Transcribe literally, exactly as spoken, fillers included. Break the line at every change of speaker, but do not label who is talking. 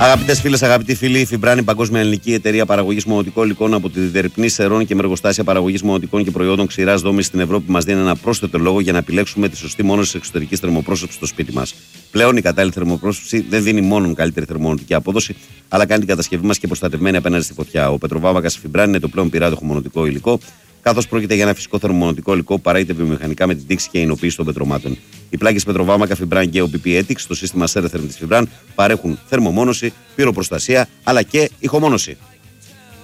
Αγαπητές φίλες, αγαπητοί φίλοι, η Φιμπράν, η παγκόσμια ελληνική εταιρεία παραγωγής μονοτικών υλικών από τη Δερπνή Σερών και με εργοστάσια παραγωγής μονοτικών και προϊόντων ξηράς δόμησης στην Ευρώπη, μας δίνει ένα πρόσθετο λόγο για να επιλέξουμε τη σωστή μόνωση εξωτερικής θερμοπρόσωψης στο σπίτι μας. Πλέον η κατάλληλη θερμοπρόσωψη δεν δίνει μόνο καλύτερη θερμομονωτική απόδοση, αλλά κάνει την κατασκευή μας και προστατευμένη απέναντι στη φωτιά. Ο πετροβάμβακας Φιμπράν είναι το πλέον πυράδοχο μονοτικό υλικό, καθώς πρόκειται για ένα φυσικό θερμομονωτικό υλικό που παράγεται βιομηχανικά με την τήξη και εινοποίηση των πετρωμάτων. Οι πλάκες πετροβάμβακα Φιμπράν και ο πι πι Ethics, το σύστημα Sertherm της Φιμπράν, παρέχουν θερμομόνωση, πυροπροστασία αλλά και ηχομόνωση.